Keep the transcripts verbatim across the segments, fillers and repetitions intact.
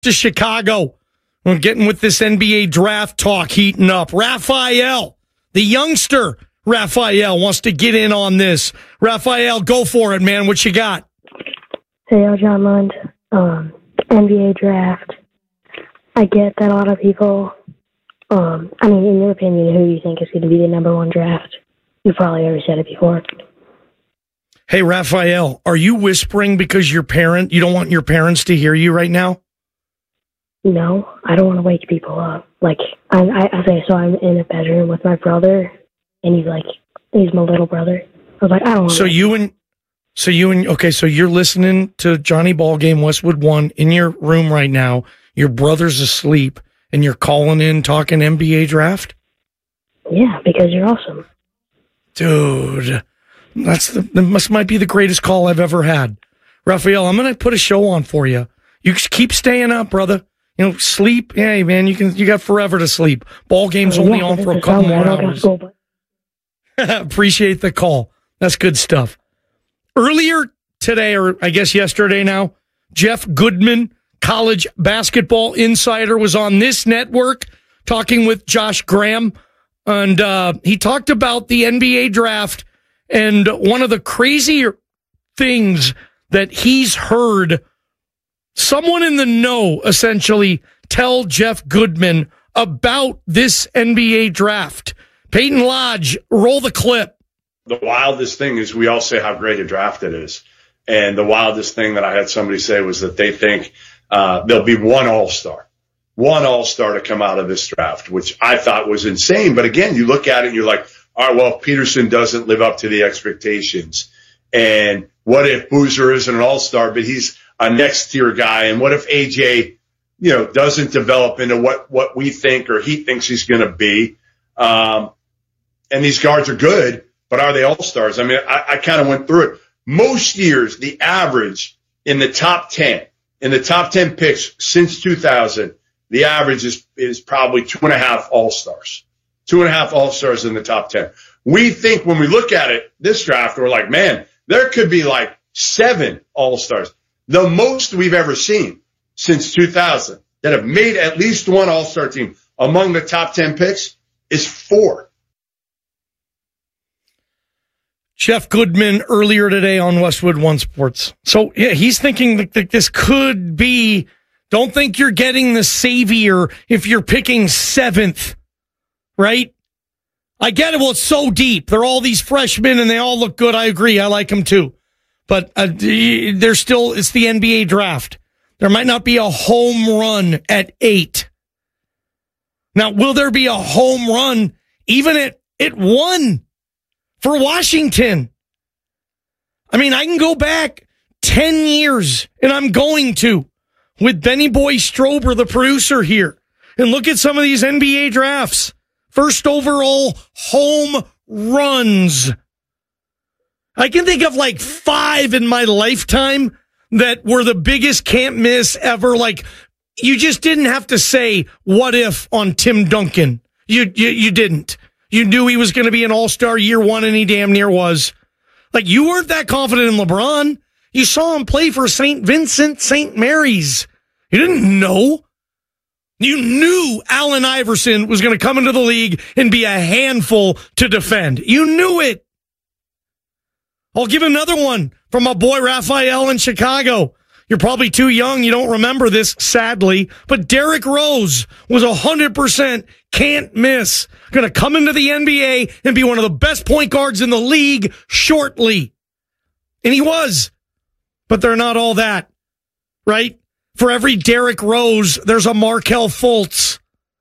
to Chicago. We're getting with this N B A draft talk heating up. Raphael, the youngster Raphael, wants to get in on this. Raphael, go for it, man. What you got? Hey, yo, John Lund. Um, N B A draft. I get that a lot of people, um, I mean, in your opinion, who do you think is going to be the number one draft? You've probably already said it before. Hey, Raphael, are you whispering because your parent, you don't want your parents to hear you right now? No, I don't want to wake people up. Like, I, I, I say, so I'm in a bedroom with my brother, and he's like, he's my little brother. I was like, I don't want So you and, so you and, okay, so you're listening to Johnny Ballgame Westwood One in your room right now. Your brother's asleep, and you're calling in talking N B A draft? Yeah, because you're awesome. Dude, that's the, that must, might be the greatest call I've ever had. Raphael, I'm going to put a show on for you. You just keep staying up, brother. You know, sleep. Hey, man, you can. You got forever to sleep. Ball game's I mean, only yeah, on for a it's couple summer. more I don't go to hours. school, but- Appreciate the call. That's good stuff. Earlier today, or I guess yesterday now, Jeff Goodman, college basketball insider, was on this network talking with Josh Graham, and uh, he talked about the N B A draft, and one of the crazier things that he's heard someone in the know essentially tell Jeff Goodman about this N B A draft. Peyton Lodge, roll the clip. The wildest thing is we all say how great a draft it is. And the wildest thing that I had somebody say was that they think uh, there'll be one all-star, one all-star to come out of this draft, which I thought was insane. But again, you look at it and you're like, all right, well, Peterson doesn't live up to the expectations. And what if Boozer isn't an all-star, but he's a next-tier guy? And what if A J, you know, doesn't develop into what, what we think or he thinks he's going to be? Um, and these guards are good, but are they all-stars? I mean, I, I kind of went through it. Most years, the average in the top ten, in the top ten picks since two thousand, the average is, is probably two and a half all-stars. Two and a half all-stars in the top ten. We think when we look at it, this draft, we're like, man, there could be like seven all-stars. The most we've ever seen since two thousand that have made at least one all-star team among the top ten picks is four. Jeff Goodman earlier today on Westwood One Sports. So yeah, he's thinking that, that this could be, don't think you're getting the savior if you're picking seventh, right? I get it. Well, it's so deep. They're all these freshmen and they all look good. I agree. I like them too. But uh, they're still, it's the N B A draft. There might not be a home run at eight. Now, will there be a home run even at, at one? For Washington? I mean, I can go back ten years, and I'm going to, with Benny Boy Strober, the producer here, and look at some of these N B A drafts. First overall home runs. I can think of like five in my lifetime that were the biggest can't miss ever. Like, you just didn't have to say, what if on Tim Duncan? You, you, you didn't. You knew he was going to be an all-star year one, and he damn near was. Like, you weren't that confident in LeBron. You saw him play for Saint Vincent, Saint Mary's. You didn't know. You knew Allen Iverson was going to come into the league and be a handful to defend. You knew it. I'll give another one from my boy Raphael in Chicago. You're probably too young. You don't remember this, sadly. But Derrick Rose was one hundred percent can't miss. Going to come into the N B A and be one of the best point guards in the league shortly. And he was. But they're not all that, right? For every Derrick Rose, there's a Markelle Fultz.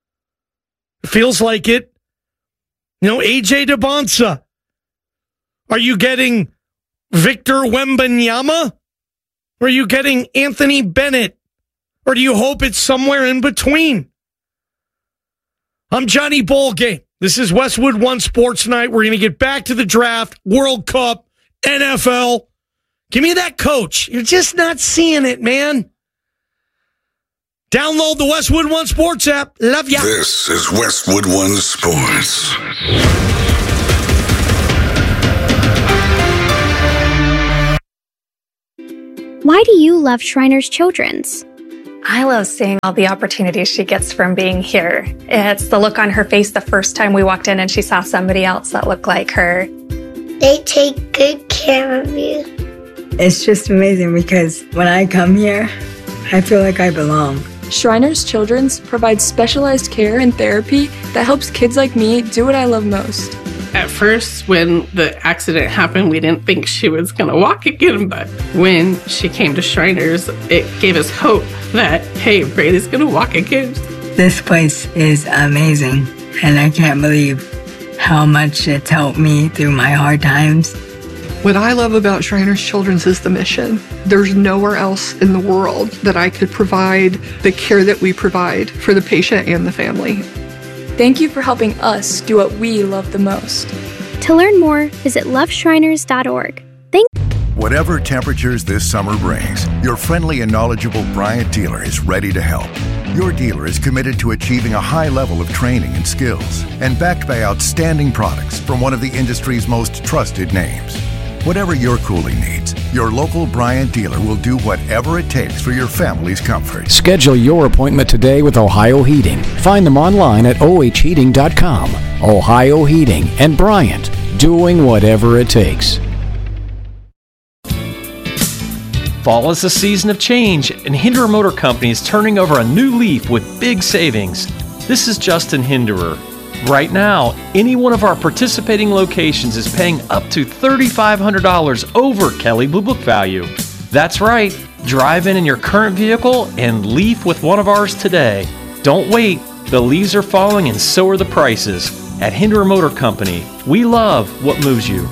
It feels like it. You know, A J DeBonsa. Are you getting Victor Wembanyama? Or are you getting Anthony Bennett? Or do you hope it's somewhere in between? I'm Johnny Ballgame. This is Westwood One Sports Night. We're going to get back to the draft, World Cup, N F L. Give me that coach. You're just not seeing it, man. Download the Westwood One Sports app. Love ya. This is Westwood One Sports. Why do you love Shriners Children's? I love seeing all the opportunities she gets from being here. It's the look on her face the first time we walked in and she saw somebody else that looked like her. They take good care of you. It's just amazing because when I come here, I feel like I belong. Shriners Children's provides specialized care and therapy that helps kids like me do what I love most. At first, when the accident happened, we didn't think she was going to walk again, but when she came to Shriners, it gave us hope that, hey, Brady's going to walk again. This place is amazing, and I can't believe how much it's helped me through my hard times. What I love about Shriners Children's is the mission. There's nowhere else in the world that I could provide the care that we provide for the patient and the family. Thank you for helping us do what we love the most. To learn more, visit love shriners dot org. Thank Whatever temperatures this summer brings, your friendly and knowledgeable Bryant dealer is ready to help. Your dealer is committed to achieving a high level of training and skills and backed by outstanding products from one of the industry's most trusted names. Whatever your cooling needs, your local Bryant dealer will do whatever it takes for your family's comfort. Schedule your appointment today with Ohio Heating. Find them online at O H heating dot com. Ohio Heating and Bryant, doing whatever it takes. Fall is a season of change, and Hinderer Motor Company is turning over a new leaf with big savings. This is Justin Hinderer. Right now, any one of our participating locations is paying up to three thousand five hundred dollars over Kelley Blue Book value. That's right. Drive in in your current vehicle and leave with one of ours today. Don't wait. The leaves are falling and so are the prices. At Hinderer Motor Company, we love what moves you.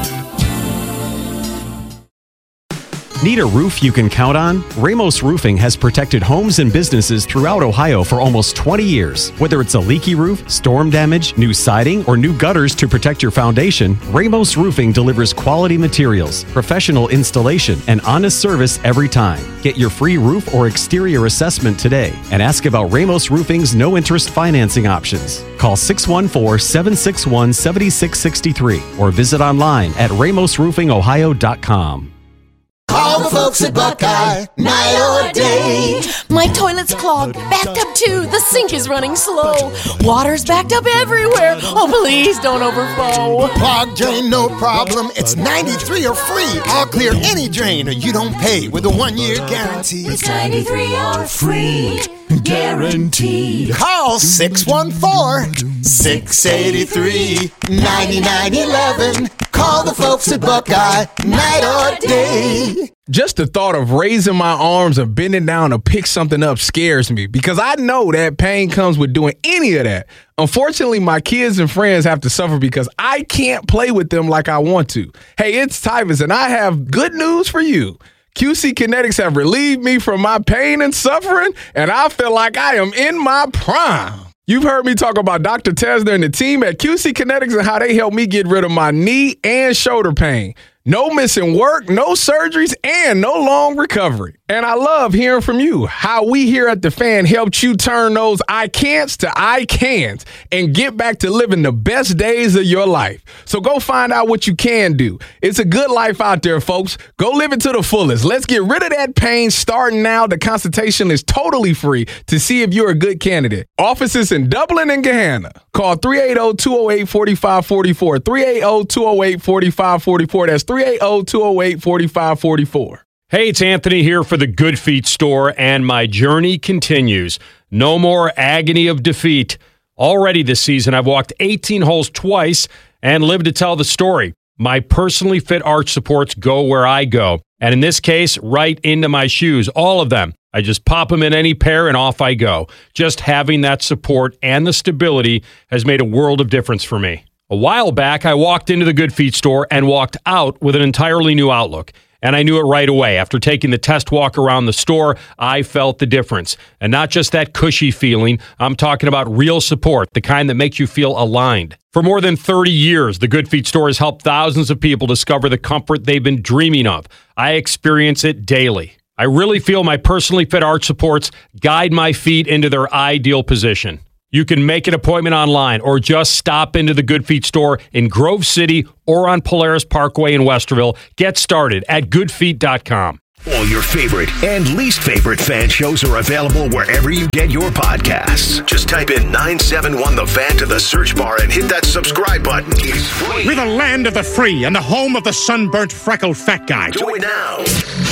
Need a roof you can count on? Ramos Roofing has protected homes and businesses throughout Ohio for almost twenty years. Whether it's a leaky roof, storm damage, new siding, or new gutters to protect your foundation, Ramos Roofing delivers quality materials, professional installation, and honest service every time. Get your free roof or exterior assessment today and ask about Ramos Roofing's no-interest financing options. Call six one four, seven six one, seven six six three or visit online at ramos roofing ohio dot com. Call the folks at Buckeye, night or day. My toilet's clogged, backed up too. The sink is running slow. Water's backed up everywhere. Oh, please don't overflow. Clogged drain, no problem. It's ninety-three or free. I'll clear any drain or you don't pay with a one-year guarantee. It's ninety-three or free. Guaranteed. Call six one four, six eight three, nine nine one one. Call the folks at Buckeye, night or day. Just the thought of raising my arms and bending down to pick something up scares me because I know that pain comes with doing any of that. Unfortunately, my kids and friends have to suffer because I can't play with them like I want to. Hey, it's Tyvus, and I have good news for you. Q C Kinetics have relieved me from my pain and suffering, and I feel like I am in my prime. You've heard me talk about Doctor Tesner and the team at Q C Kinetics and how they helped me get rid of my knee and shoulder pain. No missing work, no surgeries, and no long recovery. And I love hearing from you, how we here at The Fan helped you turn those I can'ts to I can't and get back to living the best days of your life. So go find out what you can do. It's a good life out there, folks. Go live it to the fullest. Let's get rid of that pain starting now. The consultation is totally free to see if you're a good candidate. Offices in Dublin and Gahanna. Call three eight zero, two zero eight, four five four four, three eight zero, two zero eight, four five four four. That's three eight zero, two zero eight, four five four four. Hey, it's Anthony here for the Good Feet store, and my journey continues. No more agony of defeat. Already this season, I've walked eighteen holes twice and lived to tell the story. My personally fit arch supports go where I go, and in this case, right into my shoes, all of them. I just pop them in any pair and off I go. Just having that support and the stability has made a world of difference for me. A while back, I walked into the Good Feet store and walked out with an entirely new outlook. And I knew it right away. After taking the test walk around the store, I felt the difference. And not just that cushy feeling, I'm talking about real support, the kind that makes you feel aligned. For more than thirty years, the Good Feet store has helped thousands of people discover the comfort they've been dreaming of. I experience it daily. I really feel my personally fit arch supports guide my feet into their ideal position. You can make an appointment online or just stop into the Good Feet store in Grove City or on Polaris Parkway in Westerville. Get started at good feet dot com. All your favorite and least favorite fan shows are available wherever you get your podcasts. Just type in nine seven one The Fan to the search bar and hit that subscribe button. It's free. We're the land of the free and the home of the sunburnt, freckled fat guy. Join now.